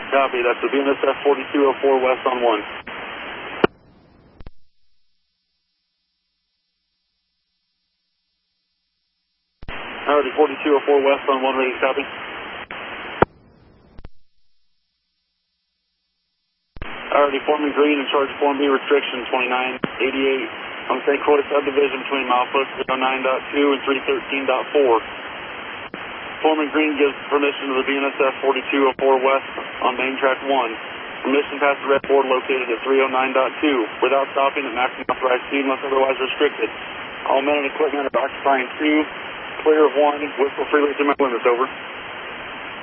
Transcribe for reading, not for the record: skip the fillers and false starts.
Copy, that's the BNSF 4204 west on 1. Alrighty, 4204 west on 1, ready to copy. Alrighty, forming green in charge of Form B restriction 2988 on St. Croix subdivision between milepost 09.2 and 313.4. Forming green gives permission to the BNSF 4204 west on main track 1. Permission past the red board located at 309.2 without stopping at maximum authorized speed unless otherwise restricted. All men and equipment are occupying 2, clear of 1, whistle freely through my limits, over.